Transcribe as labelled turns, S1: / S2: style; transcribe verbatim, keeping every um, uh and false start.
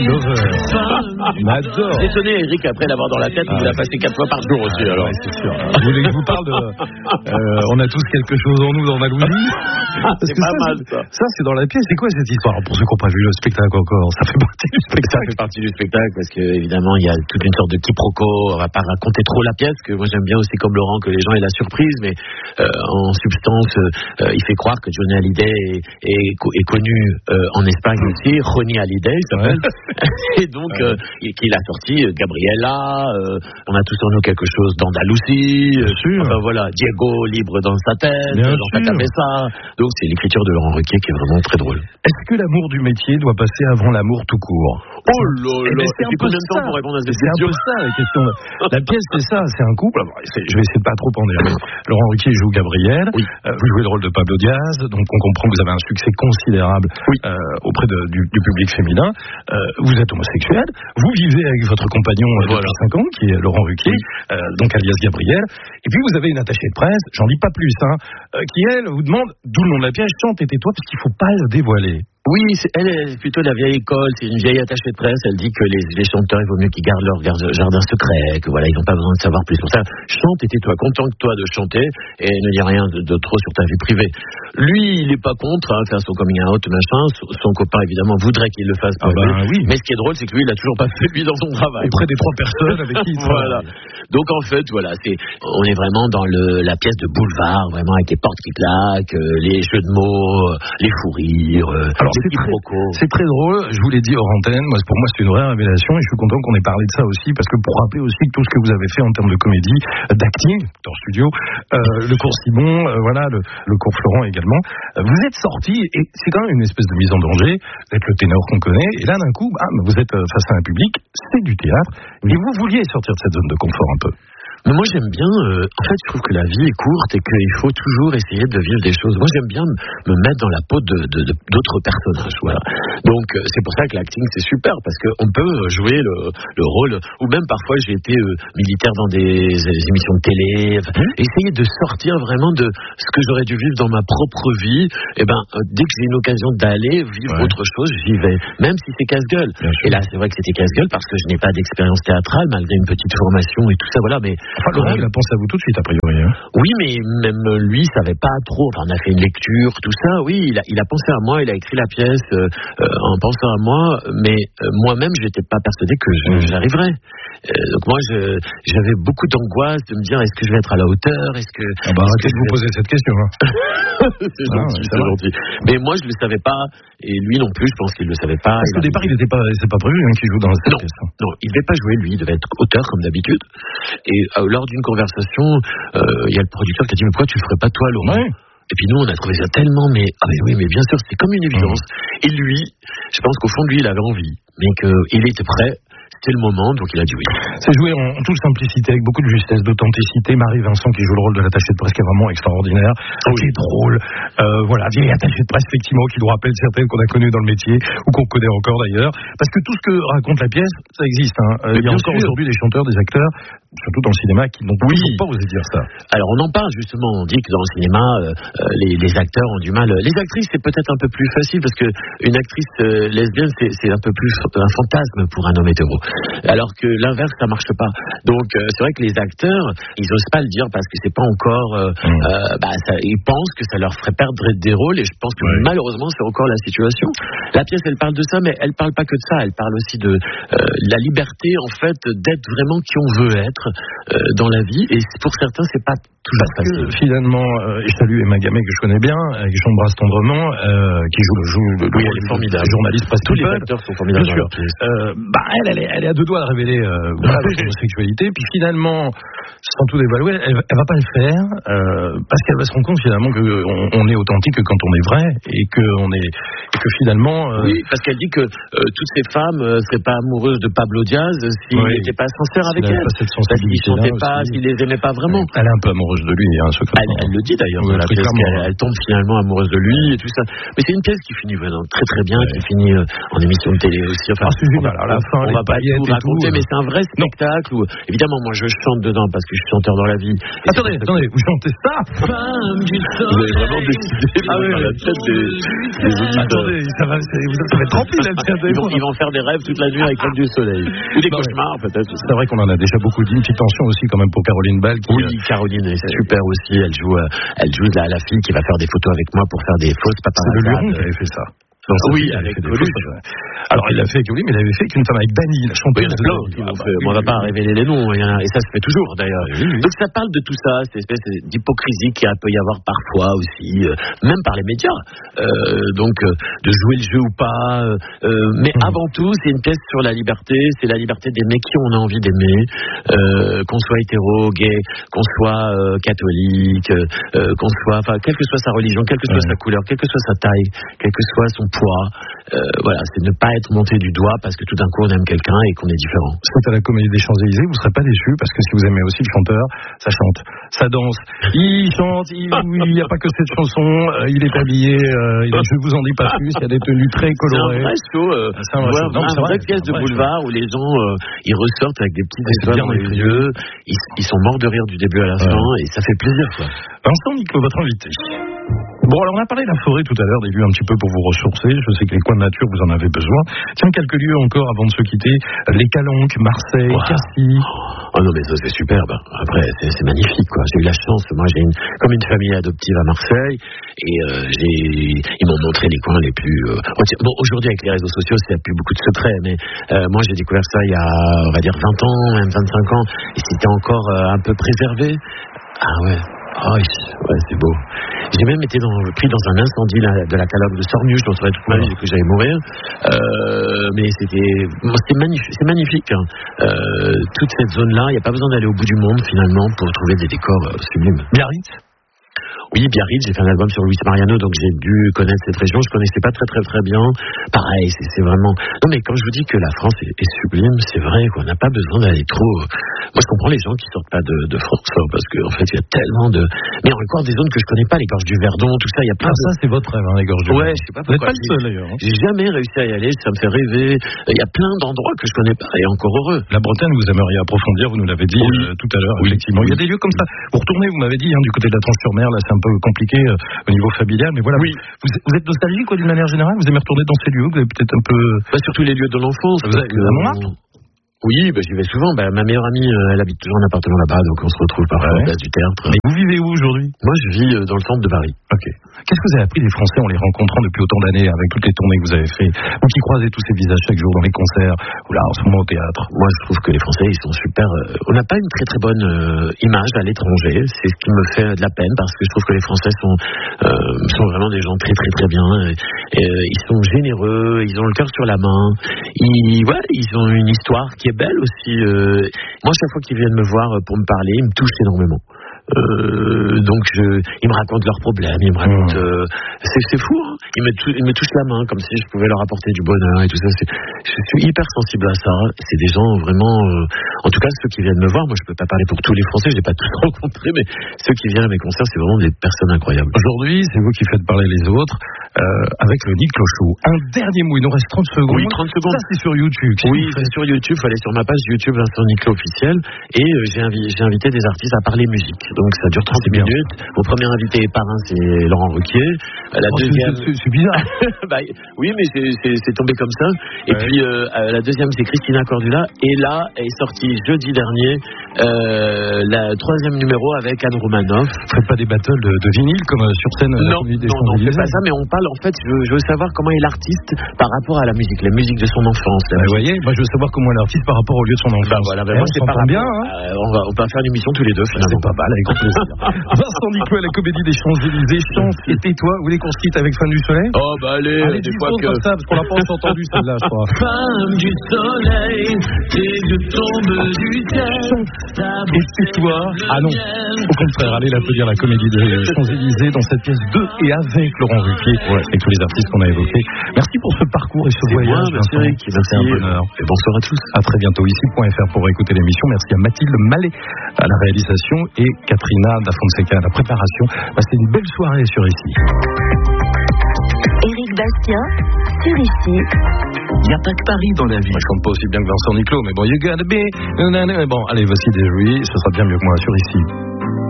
S1: M'adore.
S2: J'ai étonné Eric après l'avoir dans la tête, il ah, l'a passé quatre fois par jour aussi.
S1: Ah,
S2: alors.
S1: Ouais, c'est sûr. Vous voulez que je vous parle de. Euh, on a tous quelque chose en nous dans ma Louise.
S2: C'est pas ça, mal ça.
S1: Ça, c'est dans la pièce. C'est quoi cette histoire? Pour ceux qui n'ont pas vu le spectacle encore, ça fait partie du spectacle.
S2: Ça fait partie du spectacle parce que évidemment il y a toute une sorte de quiproquo. On va pas raconter trop la pièce, que moi j'aime bien aussi comme Laurent que les gens aient la surprise, mais euh, en substance, euh, il fait croire que Johnny Hallyday est, est, est connu euh, en Espagne aussi, Ronnie Hallyday il s'appelle, ouais. Et donc euh, qu'il a sorti Gabriella, euh, on a tous en nous quelque chose d'Andalousie, euh, enfin voilà, Diego libre dans sa tête,
S1: bien
S2: dans sa cabeza. Donc c'est l'écriture de Laurent Ruquier qui est vraiment très drôle.
S1: Est-ce que l'amour du métier doit passer avant l'amour tout court?
S2: Oh là là,
S1: c'est un peu
S2: combien de temps pour répondre à cette
S1: question? C'est un peu ça la question. La pièce c'est ça, c'est un couple. Alors, je vais essayer de pas trop en dire. Laurent Ruquier joue Gabriel, oui. euh, vous jouez le rôle de Pablo Diaz, donc on comprend que vous avez un succès considérable oui. euh, auprès de, du, du public féminin. Euh, vous êtes homosexuel, vous vivez avec votre compagnon euh, voilà. depuis cinq ans, qui est Laurent Ruquier, oui. euh, donc alias Gabriel, et puis vous avez une attachée de presse, j'en dis pas plus, hein, euh, qui elle vous demande, d'où le nom de la pièce, chante et tais-toi, parce qu'il faut pas le dévoiler.
S2: Oui, c'est, elle est plutôt de la vieille école, c'est une vieille attachée de presse, elle dit que les, les chanteurs, il vaut mieux qu'ils gardent leur jardin secret, que voilà, ils n'ont pas besoin de savoir plus. Pour ça, chante et tais-toi, contente-toi de chanter et ne dis rien de, de trop sur ta vie privée. Lui, il n'est pas contre, hein, faire son coming out, machin, son, son copain, évidemment, voudrait qu'il le fasse pour
S1: ah
S2: lui.
S1: bah, oui.
S2: Mais ce qui est drôle, c'est que lui, il n'a toujours pas fait lui dans son travail.
S1: Auprès des trois personnes avec qui il
S2: voilà. Donc en fait, voilà, c'est, on est vraiment dans le, la pièce de boulevard, vraiment avec les portes qui claquent, euh, les jeux de mots, euh, les fous rires, euh,
S1: Alors,
S2: les
S1: c'est très,
S2: quiproquos.
S1: C'est très drôle, je vous l'ai dit hors antenne, moi, pour moi c'est une vraie révélation et je suis content qu'on ait parlé de ça aussi, parce que pour rappeler aussi que tout ce que vous avez fait en termes de comédie, d'acting, dans le studio, euh, le cours Simon, euh, voilà, le, le cours Florent également, euh, vous êtes sorti et c'est quand même une espèce de mise en danger, vous êtes le ténor qu'on connaît, et là d'un coup, bam, vous êtes face à un public, c'est du théâtre, et vous vouliez sortir de cette zone de confort un peu.
S2: Mais moi j'aime bien, euh, en fait je trouve que la vie est courte et qu'il faut toujours essayer de vivre des choses. Moi j'aime bien me mettre dans la peau de, de, de, d'autres personnages, voilà. Donc euh, c'est pour ça que l'acting c'est super, parce qu'on peut jouer le, le rôle, ou même parfois j'ai été euh, militaire dans des, des émissions de télé, enfin, mmh. essayer de sortir vraiment de ce que j'aurais dû vivre dans ma propre vie, et ben euh, dès que j'ai une occasion d'aller vivre ouais. autre chose, j'y vais, même si c'est casse-gueule. Et là c'est vrai que c'était casse-gueule parce que je n'ai pas d'expérience théâtrale, malgré une petite formation et tout ça, voilà, mais
S1: enfin, Laurent, il a pensé à vous tout de suite, a priori. Hein.
S2: Oui, mais même lui, il savait pas trop. Enfin, on a fait une lecture, tout ça. Oui, il a, il a pensé à moi, il a écrit la pièce euh, euh, en pensant à moi, mais euh, moi-même, je n'étais pas persuadé que je, mmh. j'arriverais. Euh, donc moi, je, j'avais beaucoup d'angoisse de me dire, est-ce que je vais être à la hauteur? Est-ce que
S1: ah bah, arrêtez de vous poser cette question. Hein.
S2: c'est ah, gentil, ouais, c'est gentil. Mais moi, je le savais pas, et lui non plus, je pense qu'il le savait pas.
S1: Parce qu'au départ, il n'était pas, c'est pas prévu hein, qu'il joue dans cette
S2: non,
S1: pièce.
S2: Non, il devait pas jouer. Lui, il devait être auteur comme d'habitude. Et euh, lors d'une conversation, il euh, y a le producteur qui a dit, mais pourquoi tu le ferais pas toi, Laurent? Ouais. Et puis nous, on a trouvé ça tellement, mais ah mais oui, mais bien sûr, c'était comme une évidence. Mmh. Et lui, je pense qu'au fond de lui, il avait envie, mais qu'il était prêt. C'était le moment, donc il a dit oui.
S1: C'est joué en, en toute simplicité, avec beaucoup de justesse, d'authenticité. Marie Vincent qui joue le rôle de l'attachée de presse, qui est vraiment extraordinaire, oui. qui est drôle. Euh, voilà, vieille attachée de presse, effectivement, qui nous rappelle certaines qu'on a connues dans le métier, ou qu'on connaît encore d'ailleurs. Parce que tout ce que raconte la pièce, ça existe. Hein. Euh, il y a encore aujourd'hui des chanteurs, des acteurs, surtout dans le cinéma, qui n'ont oui. pas osé dire ça.
S2: Alors on en parle justement, on dit que dans le cinéma, euh, les, les acteurs ont du mal. Les actrices, c'est peut-être un peu plus facile, parce qu'une actrice euh, lesbienne, c'est, c'est un peu plus un fantasme pour un homme hétéro. Alors que l'inverse, ça marche pas. Donc euh, c'est vrai que les acteurs, ils osent pas le dire parce que c'est pas encore. Euh, mmh. euh, bah, ça, ils pensent que ça leur ferait perdre des rôles, et je pense que ouais. malheureusement c'est encore la situation. La pièce, elle parle de ça, mais elle parle pas que de ça. Elle parle aussi de euh, la liberté, en fait, d'être vraiment qui on veut être euh, dans la vie. Et pour certains, c'est pas toujours
S1: parce
S2: facile.
S1: Que, finalement, euh, je salue Emma Gamay que je connais bien, euh, qui j'embrasse tendrement, euh, qui joue le joue le,
S2: oui, elle est formidable.
S1: Journaliste, parce
S2: tous les acteurs sont formidables.
S1: Bien sûr. Euh, bah elle, elle est, elle est à deux doigts de révéler euh, voilà, l'homosexualité, puis finalement, sans tout dévaluer, elle, elle va pas le faire euh, parce qu'elle va se rendre compte finalement que on, on est authentique quand on est vrai, et que on est, et que finalement. Euh...
S2: Oui, parce qu'elle dit que euh, toutes ces femmes euh, seraient pas amoureuses de Pablo Diaz s'il n'était oui. pas sincère avec
S1: elle.
S2: elle.
S1: Pas cette
S2: parce qu'il chantait pas, s'il les aimait pas vraiment.
S1: Elle est un peu amoureuse de lui, hein, secrètement.
S2: Elle, elle le dit d'ailleurs
S1: oui,
S2: dans la pièce,
S1: elle,
S2: elle tombe finalement amoureuse de lui et tout ça. Mais c'est une pièce qui finit vraiment très très bien, ouais. qui finit euh, en émission de télé aussi. Enfin,
S1: ah, c'est génial. À la fin,
S2: on va pas tout raconter, tout, mais c'est un vrai spectacle où, évidemment, moi je chante dedans parce que je suis chanteur dans la vie.
S1: Attendez, attendez, vous chantez ça?
S2: Vous avez vraiment décidé
S1: ah oui,
S2: la tête des, des auditeurs.
S1: Attendez, ça va, ça va être rempli là.
S2: Ils vont, ils vont faire des rêves toute la nuit avec l'œil du soleil. Ou des cauchemars peut-être.
S1: C'est vrai qu'on en a déjà beaucoup dit. Une petite tension aussi quand même pour Caroline Ball. Qui,
S2: oui, Caroline est super aussi. Elle joue, elle joue la, la fille qui va faire des photos avec moi pour faire des fausses paparazzi.
S1: C'est le Luron qui avait fait ça.
S2: Donc, oui, avec Coluche.
S1: Alors il l'a fait avec Coluche, mais il avait fait qu'une femme avec Dany, la chanteuse.
S2: Oui, ah, bah, on ne va pas révéler les noms, et ça se fait toujours d'ailleurs. Oui, oui. Donc ça parle de tout ça, cette espèce d'hypocrisie qu'il peut y avoir parfois aussi, euh, même par les médias. Euh, donc euh, de jouer le jeu ou pas. Euh, mais mmh. avant tout, c'est une pièce sur la liberté, c'est la liberté d'aimer qui on a envie d'aimer, euh, qu'on soit hétéro, gay, qu'on soit euh, catholique, euh, qu'on soit, enfin, quelle que soit sa religion, quelle que soit ouais. sa couleur, quelle que soit sa taille, quel que soit son poids, euh, voilà, c'est ne pas être monté du doigt parce que tout d'un coup on aime quelqu'un et qu'on est différent.
S1: Si vous êtes à la Comédie des Champs-Élysées, vous ne serez pas déçus parce que si vous aimez aussi le chanteur, ça chante, ça danse, il chante, il n'y a pas que cette chanson, euh, il est habillé, euh, il est, je vous en dis pas plus, il y a des tenues très colorées.
S2: C'est un vrai show, euh, c'est un vrai, show. Non, c'est une vraie pièce de boulevard show. Où les gens euh, ils ressortent avec des petites étoiles dans les yeux, ils, ils sont morts de rire du début à la fin ouais. et ça fait plaisir quoi.
S1: Vincent Niclot, votre invité. Bon, alors on a parlé de la forêt tout à l'heure, des lieux un petit peu pour vous ressourcer. Je sais que les coins de nature, vous en avez besoin. Tiens, quelques lieux encore avant de se quitter. Les Calanques, Marseille, wow. Cassis.
S2: Oh non, mais ça c'est superbe. Après, c'est, c'est magnifique, quoi. J'ai eu la chance. Moi, j'ai une, comme une famille adoptive à Marseille. Et euh, j'ai, ils m'ont montré les coins les plus... Euh... Bon, aujourd'hui, avec les réseaux sociaux, il n'y a plus beaucoup de secrets. Mais euh, moi, j'ai découvert ça il y a, on va dire, vingt ans, même vingt-cinq ans. Et c'était encore euh, un peu préservé. Ah ouais. Oh, ouais, c'est beau. J'ai même été dans, pris dans un incendie là, de la Calanque de Sormieu. Je pensais toute ma vie que j'allais mourir. Euh, mais c'était, c'était magnifique. C'est magnifique. Hein. Euh, toute cette zone-là, il n'y a pas besoin d'aller au bout du monde finalement pour trouver des décors euh, sublimes.
S1: Biarritz.
S2: Oui, Biarritz, j'ai fait un album sur Luis Mariano, donc j'ai dû connaître cette région. Je connaissais pas très très très bien. Pareil, c'est, c'est vraiment... Non mais quand je vous dis que la France est, est sublime, c'est vrai qu'on n'a pas besoin d'aller trop... Moi je comprends les gens qui sortent pas de, de France, hein, parce qu'en en fait il y a tellement de... Mais encore des zones que je connais pas, les gorges du Verdon, tout ça, il y a plein
S1: ah,
S2: de...
S1: ça c'est votre rêve, hein, les gorges du Verdon.
S2: Ouais, je sais pas pourquoi.
S1: Vous n'êtes pas le seul d'ailleurs. Hein.
S2: J'ai jamais réussi à y aller, ça me fait rêver. Il y a plein d'endroits que je connais pas, et encore heureux.
S1: La Bretagne, vous aimeriez approfondir, vous nous l'avez dit oui. euh, tout à l'heure, oui. effectivement. Il y a des lieux comme ça. Vous retournez, vous m'avez dit, hein, du côté de la Tranche-sur-Mer, là c'est un peu compliqué euh, au niveau familial, mais voilà.
S2: Oui.
S1: Vous, vous êtes nostalgique quoi, d'une manière générale? Vous aimez retourner dans ces lieux? Vous avez peut-être un peu...
S2: Bah, surtout les lieux de l'enfance.
S1: Vous avez à Montmartre?
S2: Oui, bah, j'y vais souvent. Bah, ma meilleure amie, euh, elle habite toujours en appartement là-bas, donc on se retrouve parfois ouais. à la place du théâtre.
S1: Mais vous vivez où aujourd'hui?
S2: Moi, je vis euh, dans le centre de Paris.
S1: Ok. Qu'est-ce que vous avez appris des Français en les rencontrant depuis autant d'années, avec toutes les tournées que vous avez faites? Vous qui croisez tous ces visages chaque jour dans les concerts, ou là, en ce moment au théâtre.
S2: Moi, je trouve que les Français, ils sont super... Euh, on n'a pas une très très bonne euh, image à l'étranger. C'est ce qui me fait de la peine, parce que je trouve que les Français sont, euh, sont vraiment des gens très très très bien. Et, et, euh, ils sont généreux, ils ont le cœur sur la main. Ils, ouais, ils ont une histoire qui est belle aussi. Euh, moi, chaque fois qu'ils viennent me voir pour me parler, ils me touchent énormément. Euh, donc je, ils me racontent leurs problèmes, ils me racontent, euh, c'est, c'est fou, hein. Ils me, tou- ils me touchent la main comme si je pouvais leur apporter du bonheur et tout ça. C'est, je suis hyper sensible à ça. C'est des gens vraiment, euh, en tout cas ceux qui viennent me voir. Moi, je peux pas parler pour tous les Français, je n'ai pas tous rencontrés, mais ceux qui viennent à mes concerts, c'est vraiment des personnes incroyables.
S1: Aujourd'hui, c'est vous qui faites parler les autres euh, avec le Niclot Show. Un dernier mot, il nous reste trente secondes.
S2: Oui, trente secondes.
S1: Ça, c'est sur YouTube.
S2: C'est oui, c'est sur YouTube. Il faut aller sur ma page YouTube Vincent Niclot officiel et euh, j'ai, invi- j'ai invité des artistes à parler musique. Donc ça dure trente minutes. Mon premier invité parrain, c'est Laurent Ruquier. La
S1: oh,
S2: deuxième,
S1: c'est, c'est, c'est bizarre.
S2: bah, oui, mais c'est, c'est, c'est tombé comme ça. Et ouais. puis euh, la deuxième, c'est Christina Cordula. Et là est sorti jeudi dernier euh, la troisième numéro avec Anne Romanoff.
S1: Vous faites pas des battles de, de vinyle comme euh, sur scène?
S2: Non, non, non, c'est pas ça. Mais on parle. En fait, je, je veux savoir comment est l'artiste par rapport à la musique, la musique de son enfance.
S1: Bah, vous voyez, moi je veux savoir comment est l'artiste par rapport au lieu de son enfance.
S2: Bah, voilà, bah, moi, c'est pas
S1: bien. Hein.
S2: Euh, on va, on va faire une émission tous les deux finalement.
S1: C'est pas mal avec fait plaisir. Vincent Niclot à la Comédie des Champs-Élysées. Chance et tais-toi. Vous voulez qu'on se quitte avec Fin du Soleil?
S2: Oh, bah allez,
S1: allez
S2: des fois que...
S1: comme ça, parce qu'on l'a pas entendu celle-là, je crois.
S2: Femme du soleil, dès que tombe du ciel.
S1: Et tais-toi. Ah non. Au contraire, allez l'applaudir à la Comédie des Champs-Élysées dans cette pièce de et avec Laurent Ruquier, ouais, avec tous les artistes qu'on a évoqués. Merci pour ce parcours et ce
S2: c'est
S1: voyage.
S2: Moi, merci Eric,
S1: c'est un bonheur.
S2: Et bonsoir à tous.
S1: À très bientôt ici point F R pour écouter l'émission. Merci à Mathilde Mallet à la réalisation et Katrina Da Fonseca à la préparation. Passez une belle soirée sur Ici.
S3: Éric Bastien sur Ici.
S1: Il n'y a pas que Paris dans la vie. Moi, je compte pas aussi bien que Vincent Niclot, mais bon, you gotta be. Bon, allez, voici des Ruiz, ce sera bien mieux que moi sur Ici.